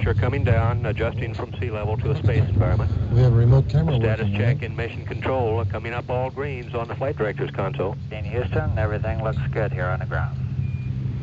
are coming down, adjusting from sea level to a space environment. We have a remote camera Status working, check right? in mission control, coming up all greens on the flight director's console. In Houston, everything looks good here on the ground.